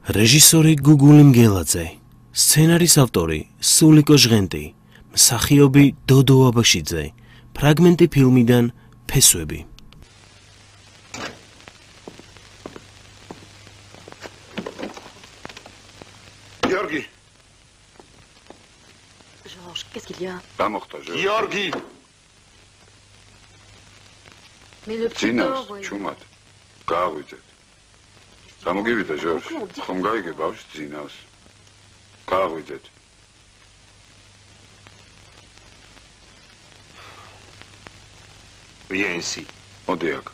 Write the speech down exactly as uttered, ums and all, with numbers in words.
რეჟისორი გუგული მგელაძე, სცენარის ავტორი სულიკო ჟღენტი, მსახიობი დოდო აბაშიძე, ფრაგმენტი ფილმიდან ფესვები. Georgi. Georges, qu'est-ce qu'il y a? Pas morte, Georgi. Mais le petit Zinas, dort, voyons. Chumat. Kaavitset. Samogivita, George. Ხომ გაიგებავს ძინავს. Kaavitset. Viens ici. მოდი აქ.